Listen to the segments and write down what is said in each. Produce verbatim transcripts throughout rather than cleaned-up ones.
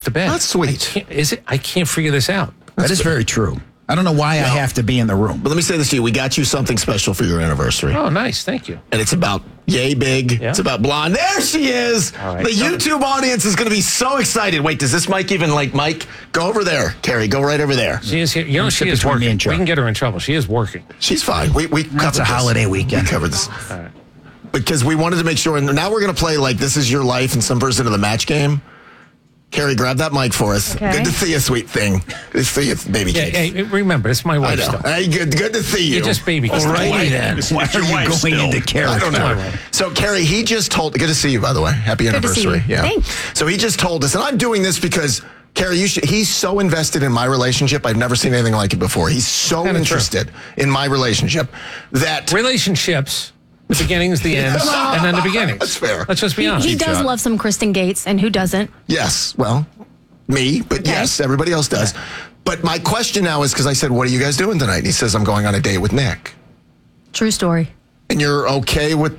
to bed. That's sweet. I can't, is it? I can't figure this out. That is very true. I don't know why no. I have to be in the room. But let me say this to you. We got you something special for your anniversary. Oh, nice. Thank you. And it's about yay big. Yeah. It's about blonde. There she is. Right. The YouTube audience is going to be so excited. Wait, does this mic even like Mike? Go over there, Carrie. Go right over there. She is here. You know, she is working. We can get her in trouble. She is working. She's fine. We we That's a this. holiday weekend. We covered this. All right. Because we wanted to make sure, and now we're going to play like This Is Your Life and some version of the match game. Carrie, grab that mic for us. Okay. Good to see you, sweet thing. Good to see you, baby yeah, cakes. Hey, remember, it's my wife still. Hey, good, good to see you. You're just baby cakes. All righty then. Why are you going still? into Carrie? I don't know. So, Carrie, he just told, good to see you, by the way. Happy good anniversary. Yeah. Thanks. So he just told us, and I'm doing this because, Carrie, you should, he's so invested in my relationship. I've never seen anything like it before. He's so Kinda interested true. in my relationship that... Relationships... The beginnings, the ends, and then the beginnings. That's fair. Let's just be honest. He, he does love some Kristen Gates, and who doesn't? Yes. Well, me, but okay. yes, everybody else does. Yeah. But my question now is, because I said, what are you guys doing tonight? And he says, I'm going on a date with Nick. True story. And you're okay with...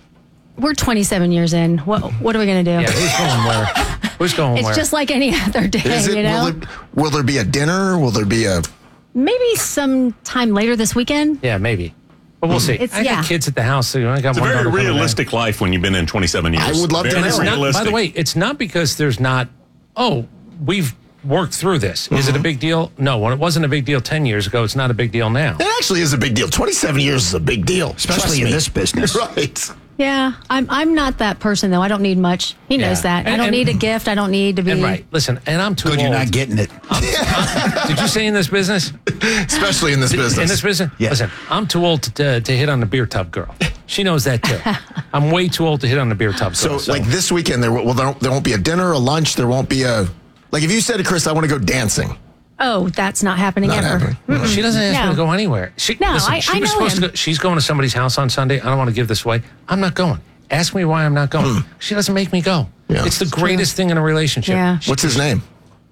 We're twenty-seven years in. What What are we going to do? Yeah, who's going where? Who's going it's where? It's just like any other day, is it, you know? Will there, will there be a dinner? Will there be a... Maybe sometime later this weekend? Yeah, maybe. But we'll see. It's, I yeah. got kids at the house. So I got it's one a very realistic life when you've been in twenty-seven years. I would love very to know. Not, by the way, it's not because there's not, oh, we've worked through this. Mm-hmm. Is it a big deal? No. When it wasn't a big deal ten years ago, it's not a big deal now. It actually is a big deal. twenty-seven years is a big deal. Especially in this business. Right. Yeah, I'm I'm not that person, though. I don't need much. He knows yeah. that. And, I don't and, need a gift. I don't need to be... And right. Listen, and I'm too Good, old. You're not getting it. I'm, I'm, did you say in this business? Especially in this business. In this business? Yeah. Listen, I'm too old to, to, to hit on the beer tub girl. She knows that, too. I'm way too old to hit on the beer tub girl. So, so. like, this weekend, there, well, there, there won't be a dinner, a lunch. There won't be a... Like, if you said to Chris, I want to go dancing... Oh, that's not happening not ever. Happening. She doesn't ask no. me to go anywhere. She, no, listen, I, she I was know supposed him. to go, she's going to somebody's house on Sunday. I don't want to give this away. I'm not going. Ask me why I'm not going. Mm. She doesn't make me go. Yeah. It's the greatest True. thing in a relationship. Yeah. What's his name?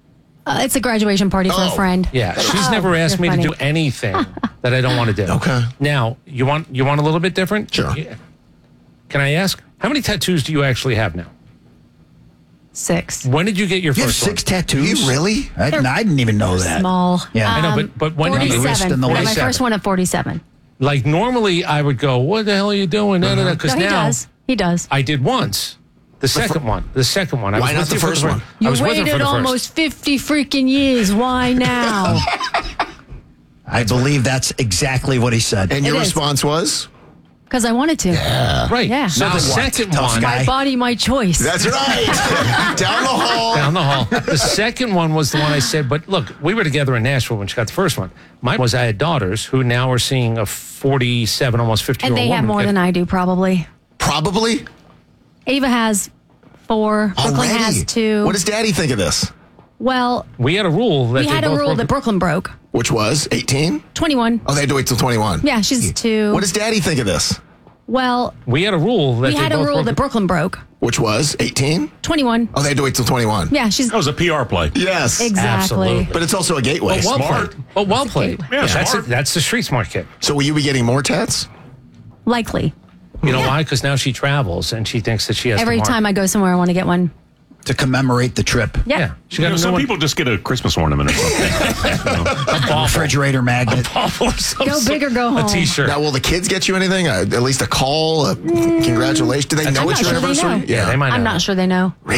Uh, it's a graduation party for oh. a friend. Yeah, she's oh, never asked me funny. to do anything that I don't want to do. Okay. Now, you want you want a little bit different? Sure. Can I ask, how many tattoos do you actually have now? Six. When did you get your you first have six one? tattoos? You really? I, I didn't even know that. Small. Yeah. Um, I know, but, but when did you... forty-seven. The I got my forty-seven. first one at forty-seven. Like, normally I would go, what the hell are you doing? Uh-huh. Because no, he now... does. He does. I did once. The second fir- one. The second one. I Why was not with the you for first one? I You was with her for waited the first. almost fifty freaking years. Why now? I believe that's exactly what he said. And your It is. response was? Because I wanted to. Yeah. Right. Yeah. So Now the what? second Tough one... guy. My body, my choice. That's right. Down the hall. Down the hall. The second one was the one I said, but look, we were together in Nashville when she got the first one. Mine was I had daughters who now are seeing a forty-seven, almost fifty-year-old And woman. they have more get- than I do, probably. Probably. Ava has four. Brooklyn Already? has two. What does Daddy think of this? Well, We had a rule that we they had a both rule broke- that Brooklyn broke. Which was eighteen? twenty-one. Oh, they had to wait till twenty-one. Yeah, she's two. What does Daddy think of this? Well, We had a rule that we they had a both rule broke- that Brooklyn broke. Which was eighteen? twenty-one. Oh, they had to wait till twenty-one. Yeah, she's That was a P R play. Yes. exactly. Absolutely. But it's also a gateway. But well Smart. played. But well played. Yeah, that's, smart. it, that's the street smart kid. So will you be getting more tats? Likely. You know why? Because now she travels and she thinks that she has Every to mark. time I go somewhere, I want to get one. To commemorate the trip. Yeah. Yeah. She You got know, a new some one. people just get a Christmas ornament or something. A refrigerator magnet. Awful or some Go sort- big or go A home. t-shirt. Now, will the kids get you anything? Uh, at least a call? A congratulations? Do they know I'm it's not your sure they anniversary? know. yeah, they might I'm know. not sure they know. Really?